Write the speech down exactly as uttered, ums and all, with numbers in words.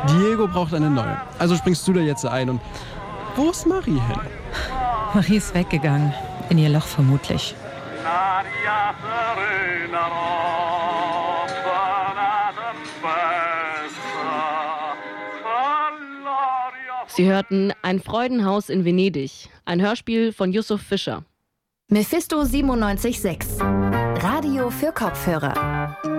Diego braucht eine neue. Also springst du da jetzt ein. Und wo ist Marie hin? Marie ist weggegangen. In ihr Loch vermutlich. Sie hörten Ein Freudenhaus in Venedig, ein Hörspiel von Yusuf Fischer. Mephisto siebenundneunzig Komma sechs. Radio für Kopfhörer.